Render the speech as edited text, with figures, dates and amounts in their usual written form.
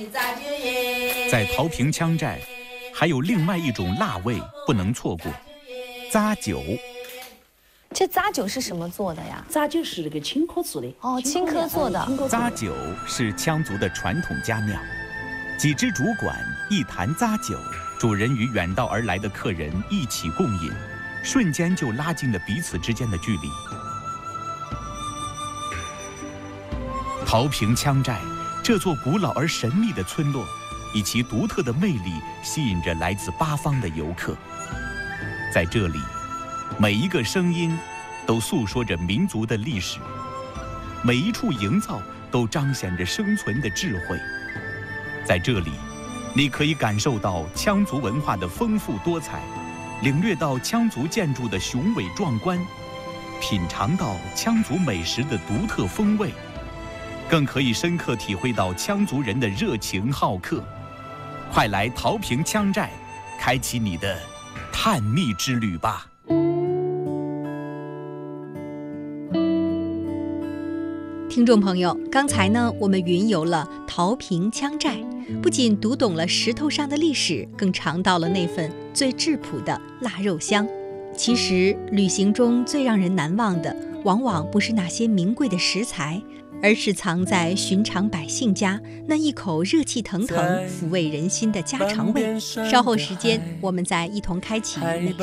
在桃坪羌寨，还有另外一种辣味不能错过——扎酒。 这扎酒是什么做的呀？ 扎酒是那个青稞做的。 哦，青稞做的。 扎酒是羌族的传统佳酿，几只竹管，一坛扎酒，主人与远道而来的客人一起共饮，瞬间就拉近了彼此之间的距离。桃坪羌寨这座古老而神秘的村落，以其独特的魅力吸引着来自八方的游客。在这里，每一个声音都诉说着民族的历史，每一处营造都彰显着生存的智慧。在这里，你可以感受到羌族文化的丰富多彩，领略到羌族建筑的雄伟壮观，品尝到羌族美食的独特风味，更可以深刻体会到羌族人的热情好客。快来桃坪羌寨，开启你的探秘之旅吧！ 听众朋友，刚才呢，我们云游了桃坪羌寨，不仅读懂了石头上的历史，更尝到了那份最质朴的腊肉香。其实，旅行中最让人难忘的，往往不是那些名贵的食材，而是藏在寻常百姓家那一口热气腾腾、抚慰人心的家常味。稍后时间，我们再一同开启